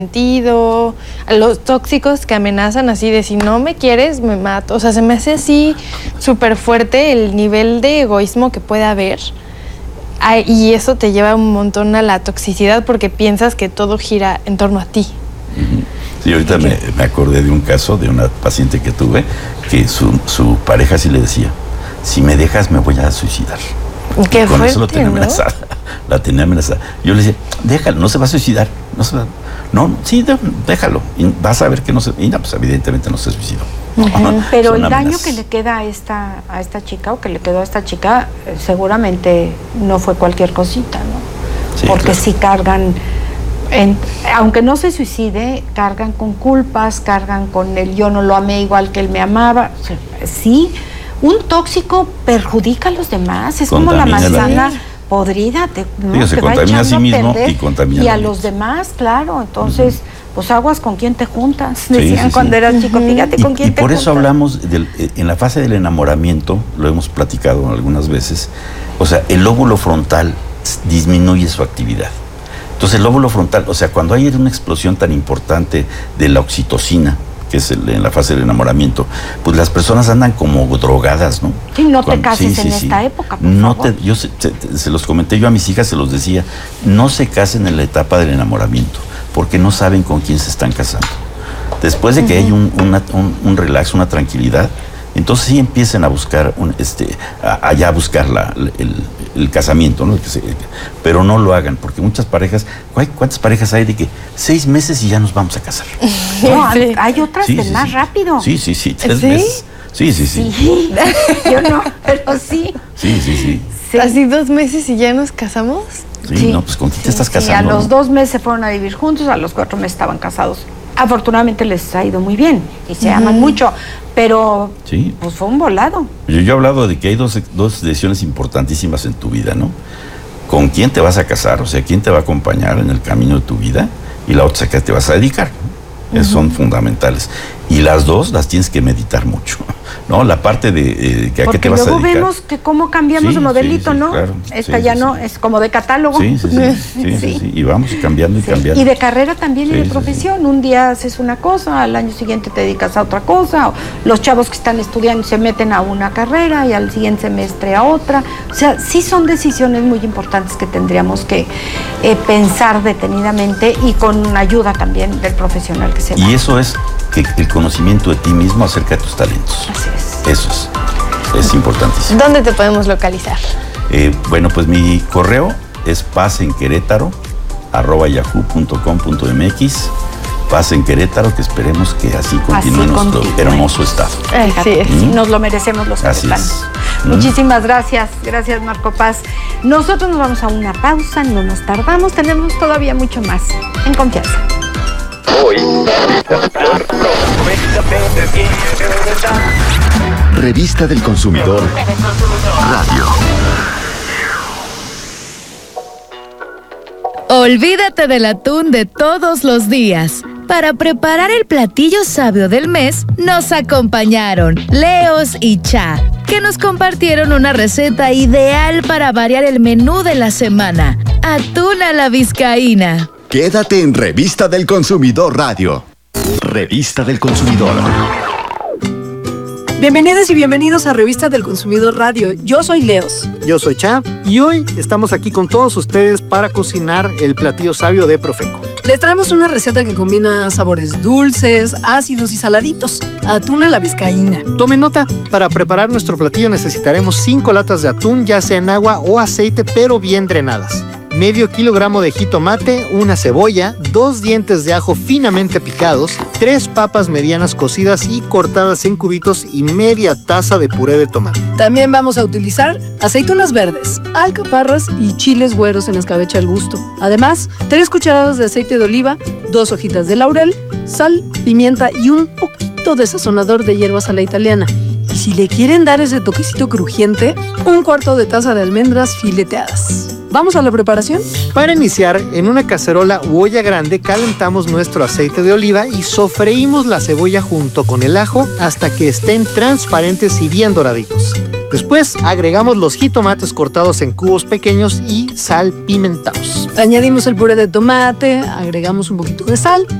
sentido, a los tóxicos que amenazan así de si no me quieres, me mato. O sea, se me hace así súper fuerte el nivel de egoísmo que puede haber. Y eso te lleva un montón a la toxicidad porque piensas que todo gira en torno a ti. Sí, ahorita me acordé de un caso de una paciente que tuve que su pareja sí le decía, si me dejas me voy a suicidar. Qué con fuerte, eso lo tenía amenazada. La tenía amenazada. Yo le decía, déjalo, no se va a suicidar. No, sí, déjalo. Y vas a ver que no se... Y no, pues evidentemente no se suicidó. Pero el daño que le queda a esta chica, o que le quedó a esta chica, seguramente no fue cualquier cosita, ¿no? Sí, porque claro. Sí cargan, aunque no se suicide, cargan con culpas, cargan con el yo no lo amé igual que él me amaba. Sí, un tóxico perjudica a los demás, es como la manzana podrida, ¿no? Se te contamina a sí mismo y contamina y a los demás, claro. Entonces, pues aguas con quién te juntas, decían cuando eras chico, fíjate con quién te juntas. Y por eso hablamos, en la fase del enamoramiento, lo hemos platicado algunas veces, o sea, el lóbulo frontal disminuye su actividad. Entonces el lóbulo frontal, o sea, cuando hay una explosión tan importante de la oxitocina, que es en la fase del enamoramiento, pues las personas andan como drogadas, ¿no? Sí, no te cases en esta época, por favor. Yo se los comenté yo a mis hijas, se los decía, no se casen en la etapa del enamoramiento, porque no saben con quién se están casando. Después de que hay un relax, una tranquilidad, entonces sí empiecen a buscar allá a buscar el casamiento, ¿no? Pero no lo hagan, porque muchas parejas, ¿cuántas parejas hay de que 6 meses y ya nos vamos a casar? No, hay otras más rápido. Sí, 3 meses. Sí. Yo no, pero sí. Sí. ¿Así 2 meses y ya nos casamos? Sí, no, pues ¿con quién te estás casando? Y a los 2 meses se fueron a vivir juntos, a los 4 meses estaban casados. Afortunadamente les ha ido muy bien y se aman mucho, pero pues fue un volado. Yo he hablado de que hay dos decisiones importantísimas en tu vida, ¿no? ¿Con quién te vas a casar? O sea, ¿quién te va a acompañar en el camino de tu vida? Y la otra, ¿a qué te vas a dedicar? Son fundamentales. Y las dos las tienes que meditar mucho, ¿no? La parte de que a qué te vas a dedicar. Porque luego vemos que cómo cambiamos de modelito, ¿no? Claro. Esta ya no, es como de catálogo. Sí. Y vamos cambiando y cambiando. Y de carrera también y de profesión. Un día haces una cosa, al año siguiente te dedicas a otra cosa. O los chavos que están estudiando se meten a una carrera y al siguiente semestre a otra. O sea, sí son decisiones muy importantes que tendríamos que pensar detenidamente y con ayuda también del profesional que se va. Y eso es que el conocimiento de ti mismo acerca de tus talentos. Así es. Eso es importantísimo. ¿Dónde te podemos localizar? Bueno, pues mi correo es pazenquerétaro@yahoo.com.mx. Paz en Querétaro, que esperemos que así continúe nuestro hermoso estado. Así es. Nos lo merecemos los queretanos. Muchísimas gracias. Gracias, Marco Paz. Nosotros nos vamos a una pausa, no nos tardamos, tenemos todavía mucho más. En confianza. Revista del Consumidor Radio. Olvídate del atún de todos los días. Para preparar el platillo sabio del mes, nos acompañaron Leos y Cha, que nos compartieron una receta ideal para variar el menú de la semana. Atún a la vizcaína. Quédate en Revista del Consumidor Radio. Revista del Consumidor. Bienvenidas y bienvenidos a Revista del Consumidor Radio. Yo soy Leos. Yo soy Cha y hoy estamos aquí con todos ustedes para cocinar el platillo sabio de Profeco. Les traemos una receta que combina sabores dulces, ácidos y saladitos. Atún a la vizcaína. Tomen nota, para preparar nuestro platillo necesitaremos 5 latas de atún, ya sea en agua o aceite, pero bien drenadas. Medio kilogramo de jitomate, una cebolla, 2 dientes de ajo finamente picados, 3 papas medianas cocidas y cortadas en cubitos y media taza de puré de tomate. También vamos a utilizar aceitunas verdes, alcaparras y chiles güeros en escabeche al gusto. Además, 3 cucharadas de aceite de oliva, 2 hojitas de laurel, sal, pimienta y un poquito de sazonador de hierbas a la italiana. Y si le quieren dar ese toquecito crujiente, 1/4 de taza de almendras fileteadas. ¿Vamos a la preparación? Para iniciar, en una cacerola u olla grande calentamos nuestro aceite de oliva y sofreímos la cebolla junto con el ajo hasta que estén transparentes y bien doraditos. Después agregamos los jitomates cortados en cubos pequeños y salpimentados. Añadimos el puré de tomate, agregamos un poquito de sal